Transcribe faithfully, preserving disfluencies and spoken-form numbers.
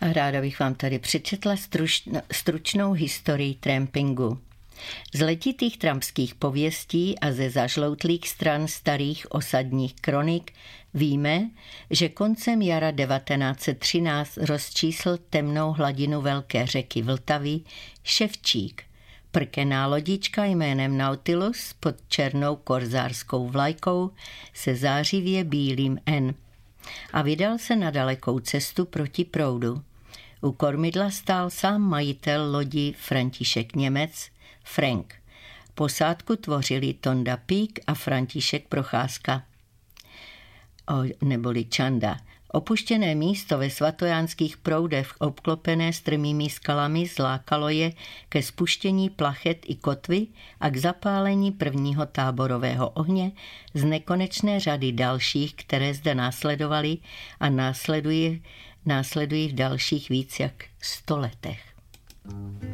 A ráda bych vám tady přečetla stručnou, stručnou historii trampingu. Z letitých trampských pověstí a ze zažloutlých stran starých osadních kronik víme, že koncem jara devatenáct set třináct rozčísl temnou hladinu velké řeky Vltavy ševčík, prkená lodička jménem Nautilus pod černou korzárskou vlajkou se zářivě bílým N a vydal se na dalekou cestu proti proudu. U kormidla stál sám majitel lodi František Němec, Frank. Posádku tvořili Tonda Pík a František Procházka, o, neboli Čanda. Opuštěné místo ve svatojánských proudech obklopené strmými skalami zlákalo je ke spuštění plachet i kotvy a k zapálení prvního táborového ohně z nekonečné řady dalších, které zde následovaly a následují, následují v dalších víc jak sto letech.